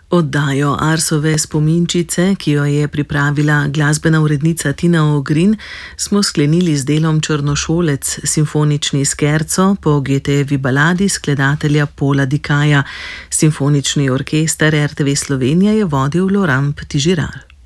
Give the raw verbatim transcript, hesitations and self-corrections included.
Oddajo Arsove spominčice, ki jo je pripravila glasbena urednica Tina Ogrin, smo sklenili z delom Črnošolec, simfonični skerco po Goethejevi baladi skladatelja Paula Dikaja. Simfonični orkester R T V Slovenija je vodil Laurent Petitjerar.